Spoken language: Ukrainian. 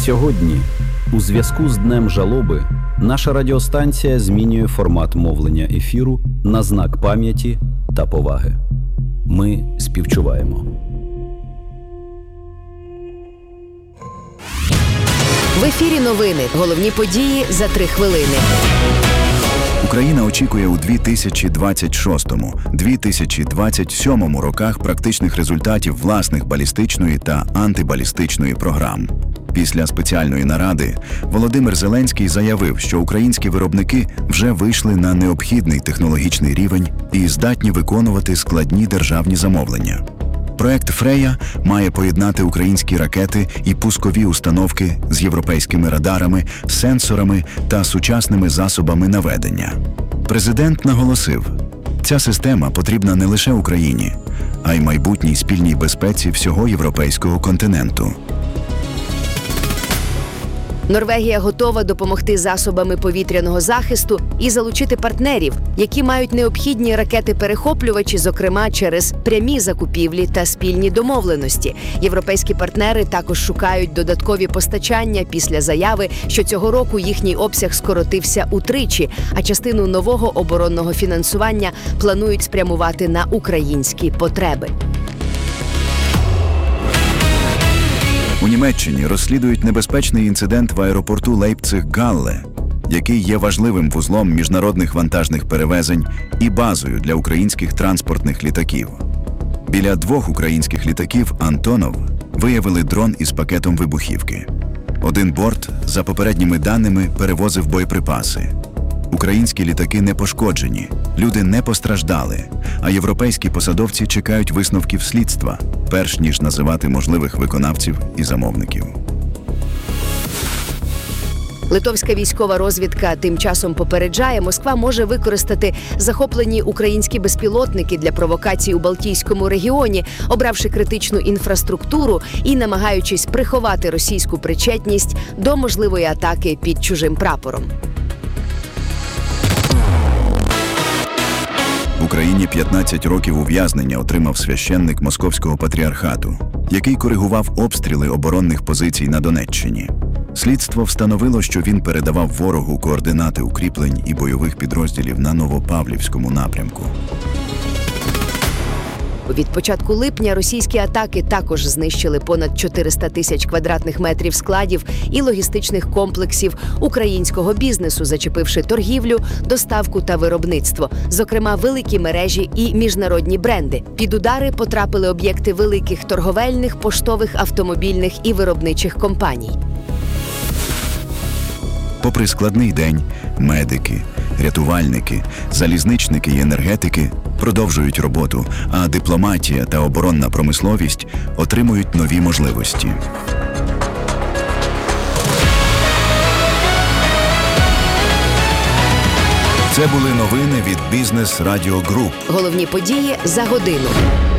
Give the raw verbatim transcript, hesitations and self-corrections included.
Сьогодні, у зв'язку з Днем жалоби, наша радіостанція змінює формат мовлення ефіру на знак пам'яті та поваги. Ми співчуваємо. В ефірі новини. Головні події за три хвилини. Україна очікує у дві тисячі двадцять шостому - дві тисячі двадцять сьомому роках практичних результатів власних балістичної та антибалістичної програм. Після спеціальної наради Володимир Зеленський заявив, що українські виробники вже вийшли на необхідний технологічний рівень і здатні виконувати складні державні замовлення. Проект «Фрея» має поєднати українські ракети і пускові установки з європейськими радарами, сенсорами та сучасними засобами наведення. Президент наголосив, ця система потрібна не лише Україні, а й майбутній спільній безпеці всього європейського континенту. Норвегія готова допомогти засобами повітряного захисту і залучити партнерів, які мають необхідні ракети-перехоплювачі, зокрема через прямі закупівлі та спільні домовленості. Європейські партнери також шукають додаткові постачання після заяви, що цього року їхній обсяг скоротився утричі, а частину нового оборонного фінансування планують спрямувати на українські потреби. У Німеччині розслідують небезпечний інцидент в аеропорту Лейпциг-Галле, який є важливим вузлом міжнародних вантажних перевезень і базою для українських транспортних літаків. Біля двох українських літаків «Антонов» виявили дрон із пакетом вибухівки. Один борт, за попередніми даними, перевозив боєприпаси. Українські літаки не пошкоджені, люди не постраждали, а європейські посадовці чекають висновків слідства, перш ніж називати можливих виконавців і замовників. Литовська військова розвідка тим часом попереджає, Москва може використати захоплені українські безпілотники для провокацій у Балтійському регіоні, обравши критичну інфраструктуру і намагаючись приховати російську причетність до можливої атаки під чужим прапором. В Україні п'ятнадцять років ув'язнення отримав священник Московського патріархату, який коригував обстріли оборонних позицій на Донеччині. Слідство встановило, що він передавав ворогу координати укріплень і бойових підрозділів на Новопавлівському напрямку. Від початку липня російські атаки також знищили понад чотириста тисяч квадратних метрів складів і логістичних комплексів українського бізнесу, зачепивши торгівлю, доставку та виробництво, зокрема великі мережі і міжнародні бренди. Під удари потрапили об'єкти великих торговельних, поштових, автомобільних і виробничих компаній. Попри складний день, медики, рятувальники, залізничники і енергетики продовжують роботу, а дипломатія та оборонна промисловість отримують нові можливості. Це були новини від Бізнес Радіо Груп. Головні події за годину.